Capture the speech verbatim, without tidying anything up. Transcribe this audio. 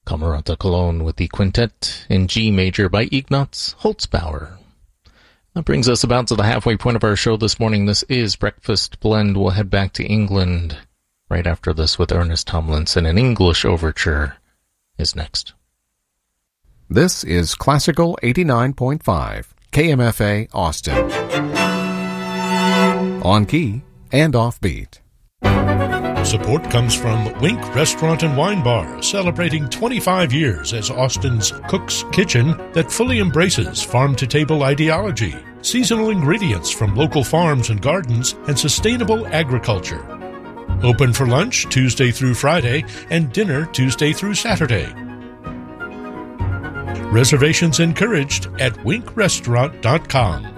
Camerata Cologne with the quintet in G major by Ignaz Holzbauer. That brings us about to the halfway point of our show this morning. This is Breakfast Blend. We'll head back to England right after this with Ernest Tomlinson. An English overture is next. This is Classical eighty-nine point five, K M F A Austin. On key and offbeat. Support comes from Wink Restaurant and Wine Bar, celebrating twenty-five years as Austin's Cook's Kitchen that fully embraces farm-to-table ideology, seasonal ingredients from local farms and gardens, and sustainable agriculture. Open for lunch Tuesday through Friday and dinner Tuesday through Saturday. Reservations encouraged at wink restaurant dot com.